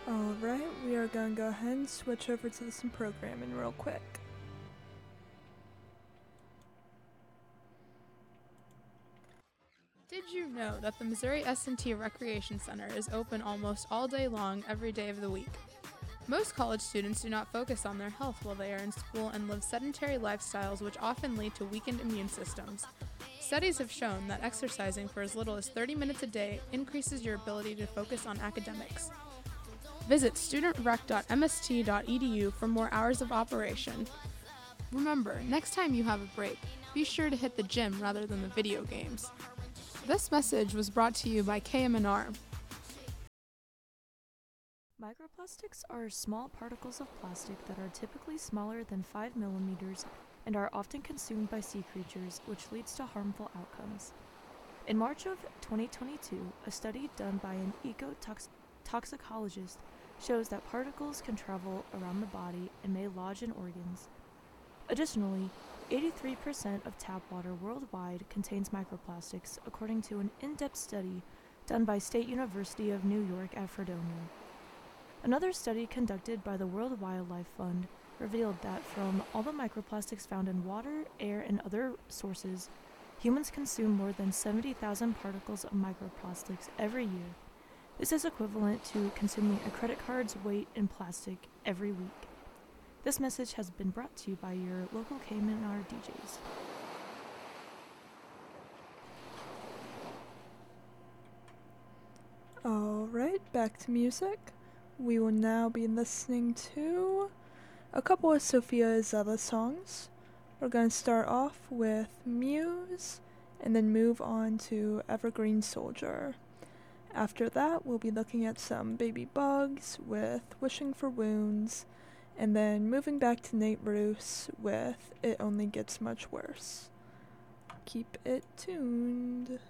Alright, we are gonna go ahead and switch over to some programming real quick. Did you know that the Missouri S&T Recreation Center is open almost all day long every day of the week? Most college students do not focus on their health while they are in school and live sedentary lifestyles which often lead to weakened immune systems. Studies have shown that exercising for as little as 30 minutes a day increases your ability to focus on academics. Visit studentrec.mst.edu for more hours of operation. Remember, next time you have a break, be sure to hit the gym rather than the video games. This message was brought to you by KMNR. Microplastics are small particles of plastic that are typically smaller than 5 millimeters and are often consumed by sea creatures, which leads to harmful outcomes. In March of 2022, a study done by an ecotoxicologist shows that particles can travel around the body and may lodge in organs. Additionally, 83% of tap water worldwide contains microplastics, according to an in-depth study done by State University of New York at Fredonia. Another study conducted by the World Wildlife Fund revealed that from all the microplastics found in water, air, and other sources, humans consume more than 70,000 particles of microplastics every year. This is equivalent to consuming a credit card's weight in plastic every week. This message has been brought to you by your local KMNR DJs. Alright, back to music. We will now be listening to a couple of Sofia Zella songs. We're going to start off with Muse and then move on to Evergreen Soldier. After that, we'll be looking at some Baby Bugs with Wishing for Wounds, and then moving back to Nate Roos with It Only Gets Much Worse. Keep it tuned.